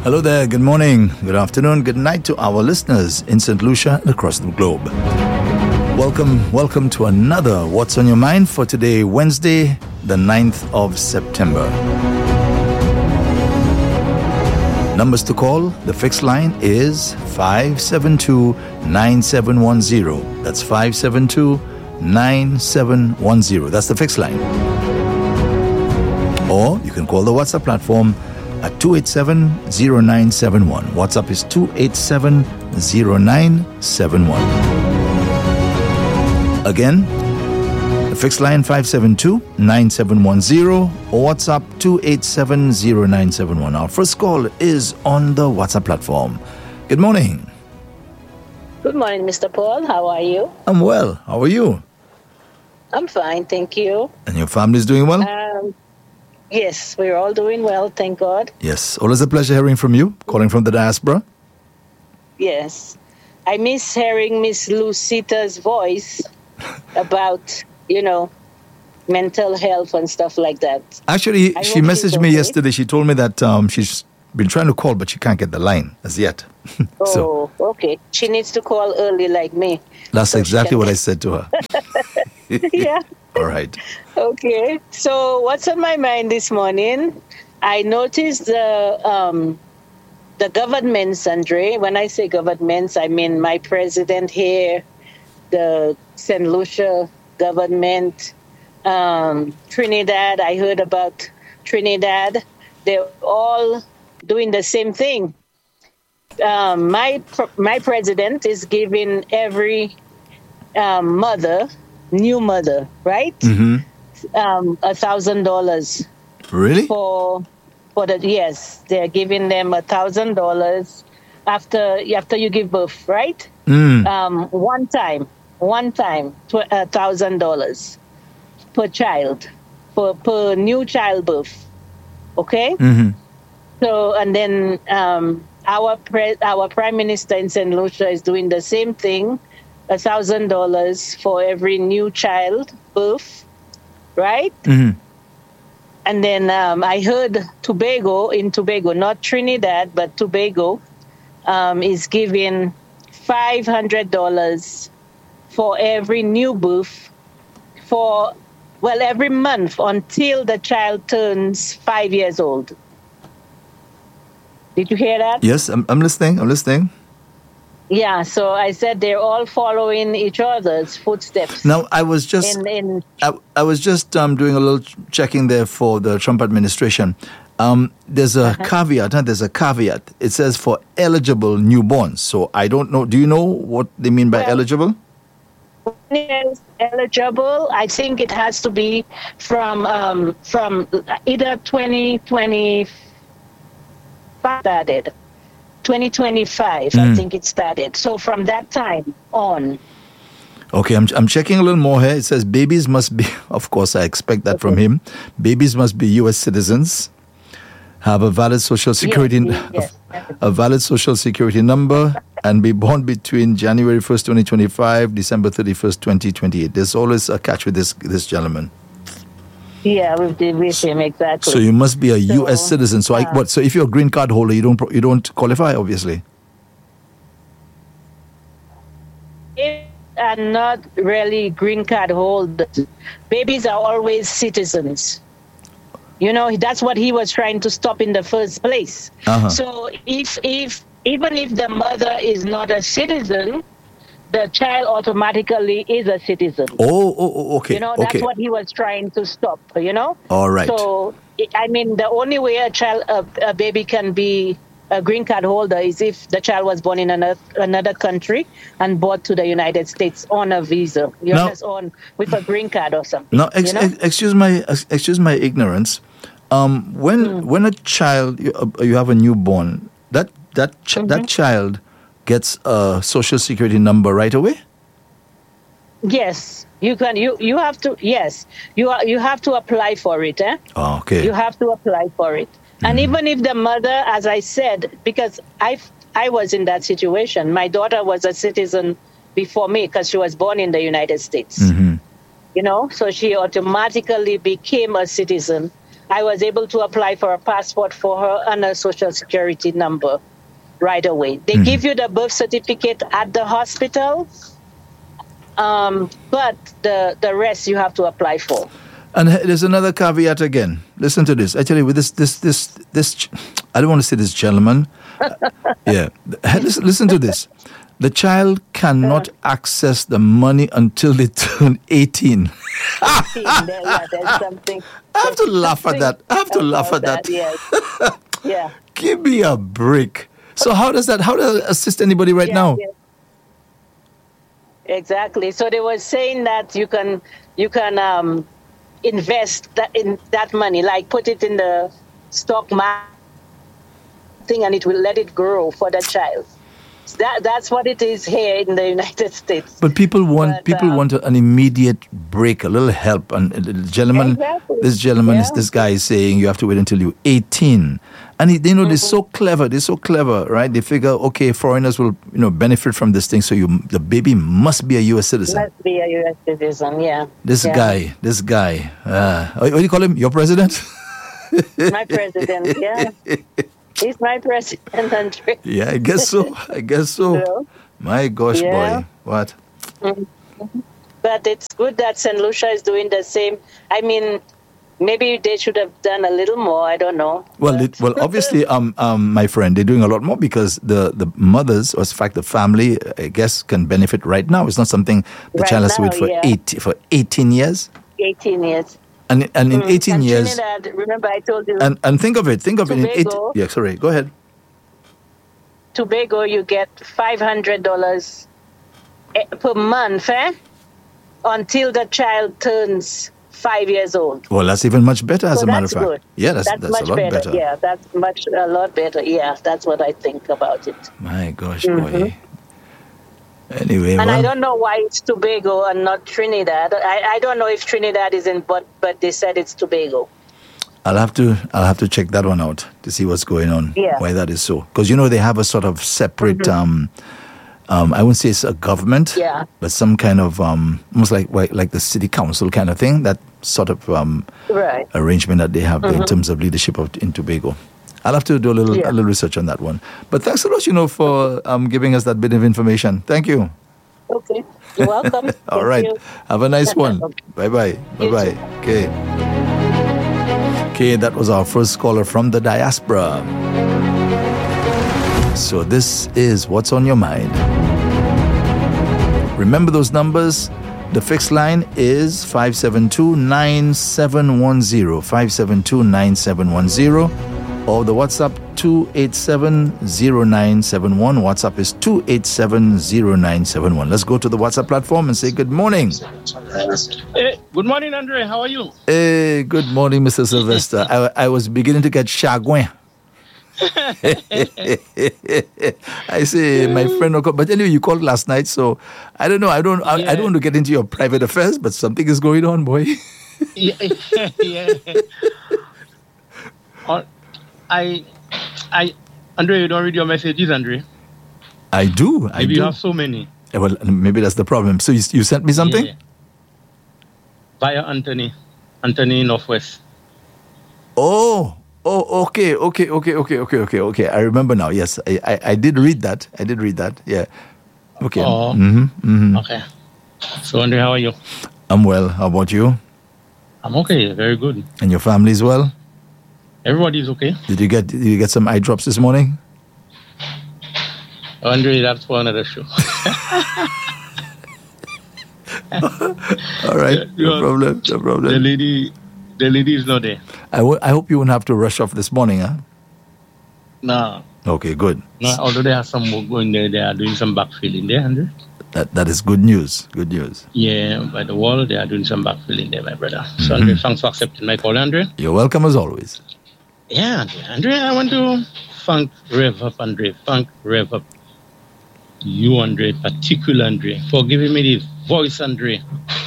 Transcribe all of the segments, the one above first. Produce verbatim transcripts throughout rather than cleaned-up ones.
Hello there, good morning, good afternoon, good night to our listeners in Saint Lucia and across the globe. Welcome, welcome to another What's on Your Mind for today, Wednesday, the ninth of September. Numbers to call, the fixed line is five seven two, nine seven one zero. That's five seven two, nine seven one zero. That's the fixed line. Or you can call the WhatsApp platform at two eight seven, zero nine seven one. WhatsApp is two eight seven, zero nine seven one. Again, the fixed line five seven two, nine seven one zero or WhatsApp two eight seven, zero nine seven one. Our first call is on the WhatsApp platform. Good morning. Good morning, Mister Paul. How are you? I'm well. How are you? I'm fine, thank you. And your family is doing well? Um, yes, we're all doing well, thank God. Yes. Always a pleasure hearing from you, calling from the diaspora. Yes. I miss hearing Miss Lucita's voice about, you know, mental health and stuff like that. Actually, I she hope messaged she's me okay. yesterday. She told me that um, she's been trying to call, but she can't get the line as yet. So Oh, okay. She needs to call early like me. that's so she exactly can- what I said to her. Yeah. All right. Okay. So what's on my mind this morning? I noticed the um, the governments, Andre. When I say governments, I mean my president here, the Saint Lucia government, um, Trinidad. I heard about Trinidad. They're all doing the same thing. Um, my my president is giving every um, mother, new mother, right, Mm-hmm. um, a thousand dollars Really? for for the yes, they're giving them a thousand dollars after after you give birth, right? Mm. Um, one time, one time, a thousand dollars per child, per per new childbirth. Okay. Mm-hmm. So and then um, our pre- our prime minister in Saint Lucia is doing the same thing, a thousand dollars for every new child birth, right? Mm-hmm. And then um, I heard Tobago, in Tobago, not Trinidad, but Tobago, um, is giving five hundred dollars for every new birth for, well, every month until the child turns five years old. Did you hear that? Yes, I'm, I'm listening. I'm listening. Yeah, so I said they're all following each other's footsteps. Now, I was just In, in I, I was just um, doing a little ch- checking there for the Trump administration. Um, there's a Uh-huh. caveat. Huh? There's a caveat. It says for eligible newborns. So I don't know. Do you know what they mean by Well, eligible? is eligible, I think it has to be from um, from either twenty twenty-five started, twenty twenty-five. Mm. I think it started. So from that time on. Okay, I'm I'm checking a little more here. It says babies must be, of course, I expect that from him. Babies must be U S citizens, have a valid social security, yes, yes. a, a valid social security number, and be born between January first, twenty twenty-five, December thirty-first, twenty twenty-eight. There's always a catch with this this gentleman. Yeah, with, the, with him exactly. So you must be a U S So, citizen. So I, uh, what? So if you're a green card holder, you don't pro- you don't qualify, obviously. They are not really green card holders. Babies are always citizens. You know, that's what he was trying to stop in the first place. Uh-huh. So if if even if the mother is not a citizen, the child automatically is a citizen. Oh, oh, oh okay. You know, that's okay. what he was trying to stop, you know? All right. So, I mean, the only way a child, a, a baby can be a green card holder is if the child was born in another, another country and brought to the United States on a visa. You Now- know, on with a green card or something. Now, ex- you know? ex- excuse my ex- excuse my ignorance. Um, when Hmm. when a child you, uh, you have a newborn, that that ch- Mm-hmm. that child gets a social security number right away. Yes, you can. You you have to. Yes, you are. You have to apply for it. Eh? Oh, okay. You have to apply for it. And even if the mother, as I said, because I I was in that situation. My daughter was a citizen before me because she was born in the United States. Mhm. You know, so she automatically became a citizen I was able to apply for a passport for her and a social security number right away. They mm. give you the birth certificate at the hospital, um, but the, the rest you have to apply for. And there's another caveat again. Listen to this. Actually, with this, this, this, this, I don't want to say this gentleman. uh, yeah. Listen, listen to this. The child cannot access the money until they turn eighteen. eighteen there, yeah, there's something. I have to laugh at that. I have to laugh at that. that yes. Yeah. Give me a break. So how does that, how does it assist anybody right yeah, now? Yeah. Exactly. So they were saying that you can, you can um, invest that in that money, like put it in the stock market thing, and it will let it grow for the child. That that's what it is here in the United States. But people want but, people um, want an immediate break, a little help. And the gentleman, exactly. this gentleman, yeah. is this guy is saying you have to wait until you're eighteen. And he, you know, mm-hmm. they're so clever. They're so clever, right? They figure, okay, foreigners will, you know, benefit from this thing. So you, the baby must be a U S citizen. Must be a U S citizen. Yeah. This yeah. guy, this guy. Uh, what do you call him? Your president? My president. Yeah. He's my president, Andre. Yeah, I guess so. I guess so. Yeah. My gosh, yeah. boy. What? Mm-hmm. But it's good that Saint Lucia is doing the same. I mean, maybe they should have done a little more. I don't know. Well, it, well, obviously, um, um, my friend, they're doing a lot more because the, the mothers, or in fact, the family, I guess, can benefit right now. It's not something the right child has to now, wait for yeah. eight for eighteen years. Eighteen years. And and in mm. eighteen and years. Trinidad, remember, I told you. And and think of it. Think of Tobago, it in eight. Yeah, sorry. Go ahead. Tobago, you get five hundred dollars per month, eh? Until the child turns five years old. Well, that's even much better, as so a matter of that's fact. Good. Yeah, that's, that's, that's much a lot better. better. Yeah, that's much a lot better. Yeah, that's what I think about it. My gosh, mm-hmm. boy. Anyway, and well, I don't know why it's Tobago and not Trinidad. I, I don't know if Trinidad is in, but but they said it's Tobago. I'll have to I'll have to check that one out to see what's going on. Yeah. Why that is so? Because you know they have a sort of separate. Mm-hmm. Um, um, I wouldn't say it's a government. Yeah. But some kind of um, almost like like the city council kind of thing. That sort of um, right. arrangement that they have mm-hmm. in terms of leadership of, in Tobago. I'll have to do a little yeah. a little research on that one. But thanks a lot, you know, for um, giving us that bit of information. Thank you. Okay. You're welcome. All right. You. Have a nice one. Bye bye. Bye bye. Okay. Okay, that was our first caller from the diaspora. So this is What's on Your Mind. Remember those numbers? The fixed line is five seven two, nine seven one zero, five seven two, nine seven one zero, or the WhatsApp two eight seven zero nine seven one. WhatsApp is two eight seven zero nine seven one. Let's go to the WhatsApp platform and say good morning. Hey, good morning, Andre. How are you? Hey, good morning, Mister Sylvester. I, I was beginning to get chagrin. I say, my friend, but anyway, you called last night, so I don't know. I don't. I, yeah. I don't want to get into your private affairs, but something is going on, boy. yeah, yeah. Uh, I, I, Andre, you don't read your messages, Andre. I do. I maybe do. You have so many. Yeah, well, maybe that's the problem. So you, you sent me something? Yeah. Via Anthony, Anthony Northwest. Oh. Oh, okay, okay, okay, okay, okay, okay, okay. I remember now. Yes, I, I, I did read that. I did read that. Yeah. Okay. Oh. Mm-hmm, mm-hmm. Okay. So, Andre, how are you? I'm well. How about you? I'm okay. Very good. And your family is well? Everybody's okay. Did you get Did you get some eye drops this morning? Andre, that's for another show. All right. No problem. No problem. The lady. The lady is not there. I, w- I hope you won't have to rush off this morning, huh? No. Okay, good. No, although they have some work going there, they are doing some backfilling there, Andre. That That is good news. Good news. Yeah, by the wall, they are doing some backfilling there, my brother. Mm-hmm. So, Andre, thanks for accepting my call, Andre. You're welcome as always. Yeah, Andre. Andre, I want to thank Rev Up, Andre. Thank Rev Up. You, Andre, particular, Andre, for giving me the voice, Andre.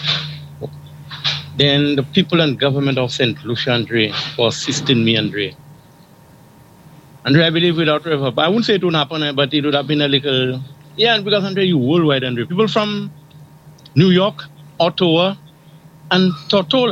Then the people and government of Saint Lucia, Andre, for assisting me, Andre. Andre, I believe without Rev Up, I wouldn't say it would happen, but it would have been a little... Yeah, because, Andre, you worldwide, Andre. People from New York, Ottawa, and Tortola.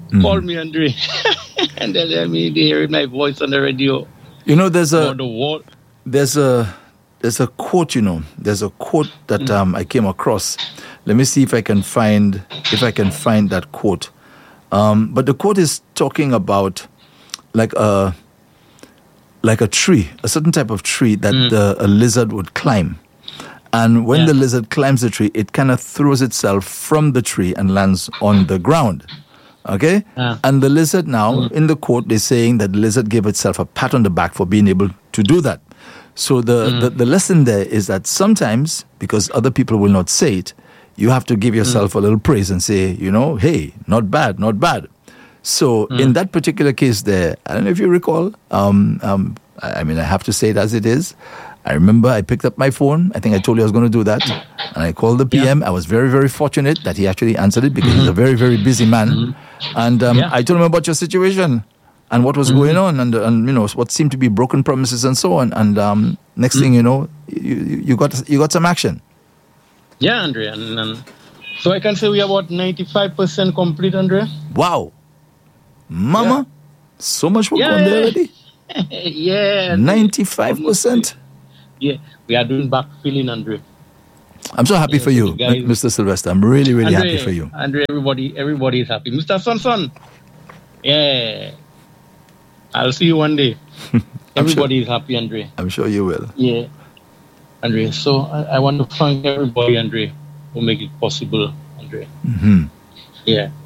Mm-hmm. call me, Andre. And they let me they hear my voice on the radio. You know, there's a on the wall. there's a there's a quote. You know, there's a quote that Mm. um, I came across. Let me see if I can find if I can find that quote. Um, but the quote is talking about like a like a tree, a certain type of tree that Mm. the, a lizard would climb. And when Yeah. the lizard climbs the tree, it kind of throws itself from the tree and lands on the ground. Okay? Ah. And the lizard now, in the quote, they're saying that the lizard gave itself a pat on the back for being able to do that. So the, the, the lesson there is that sometimes, because other people will not say it, you have to give yourself a little praise and say, you know, hey, not bad, not bad. So in that particular case there, I don't know if you recall, um, um, I I mean, I have to say it as it is. I remember I picked up my phone. I think I told you I was going to do that. And I called the P M. I was very, very fortunate that he actually answered it because he's a very, very busy man. And um, Yeah. I told him about your situation and what was going on and, and, you know, what seemed to be broken promises and so on. And um, next thing you know, you, you you got you got some action. Yeah, Andre. And, and so I can say we are about ninety-five percent complete, Andre. Wow. Mama, so much work Yeah, on there yeah. already? Yeah. ninety-five percent? Yeah, we are doing backfilling, Andre. I'm so happy Yeah, for so you, the guys- Mister Sylvester. I'm really, really Andre, happy for you. Andre, everybody, everybody is happy. Mister Sonson, yeah, I'll see you one day. Everybody is happy, Andre. I'm sure you will. Yeah, Andre. So I, I want to thank everybody, Andre, who make it possible, Andre. hmm Yeah.